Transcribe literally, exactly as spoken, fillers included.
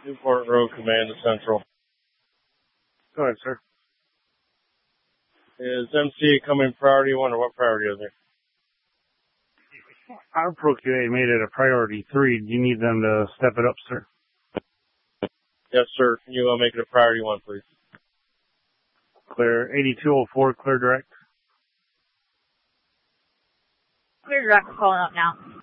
Newport Road Command to Central. Go ahead, sir. Is M C A coming priority one, or what priority is it? Our Pro Q A made it a priority three. Do you need them to step it up, sir? Yes, sir. Can you uh, make it a priority one, please? Clear. eighty-two oh four, clear direct. Clear direct, calling up now.